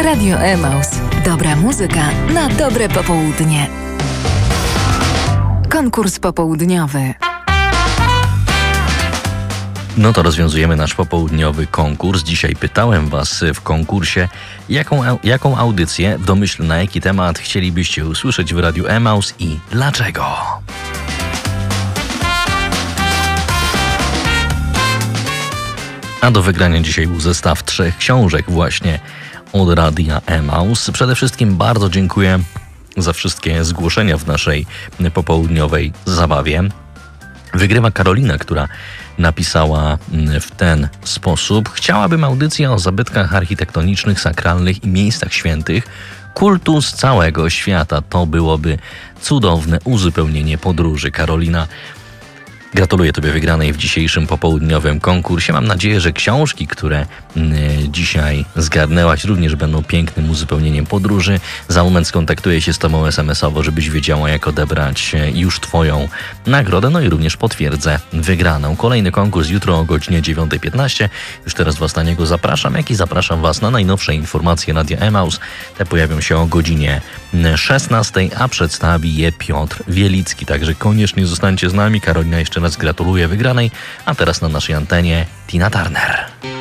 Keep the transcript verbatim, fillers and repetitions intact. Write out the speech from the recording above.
Radio Emaus. Dobra muzyka na dobre popołudnie. Konkurs popołudniowy. No to rozwiązujemy nasz popołudniowy konkurs. Dzisiaj pytałem Was w konkursie, jaką, jaką audycję, w domyśle na jaki temat chcielibyście usłyszeć w Radiu Emaus i dlaczego. A do wygrania dzisiaj był zestaw trzech książek właśnie od Radia Emaus. Przede wszystkim bardzo dziękuję za wszystkie zgłoszenia w naszej popołudniowej zabawie. Wygrywa Karolina, która napisała w ten sposób: chciałabym audycję o zabytkach architektonicznych, sakralnych i miejscach świętych, kultu z całego świata. To byłoby cudowne uzupełnienie podróży. Karolina, gratuluję Tobie wygranej w dzisiejszym popołudniowym konkursie. Mam nadzieję, że książki, które y, dzisiaj zgarnęłaś, również będą pięknym uzupełnieniem podróży. Za moment skontaktuję się z Tobą es em es owo, żebyś wiedziała, jak odebrać już Twoją nagrodę. No i również potwierdzę wygraną. Kolejny konkurs jutro o godzinie dziewiąta piętnaście. Już teraz Was na niego zapraszam, jak i zapraszam Was na najnowsze informacje Radia Emaus. Te pojawią się o godzinie szesnastej, a przedstawi je Piotr Wielicki. Także koniecznie zostańcie z nami. Karolina, jeszcze raz gratuluję wygranej, a teraz na naszej antenie Tina Turner.